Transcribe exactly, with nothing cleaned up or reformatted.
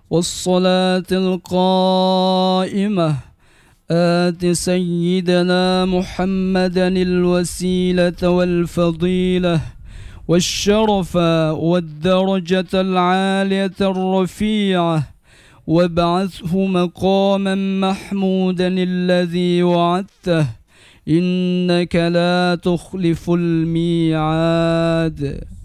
والصلاة القائمة آت سيدنا محمدا الوسيلة والفضيلة والشرف والدرجة العالية الرفيعة وابعثه مقاما محمودا الذي وعدته إنك لا تخلف الميعاد.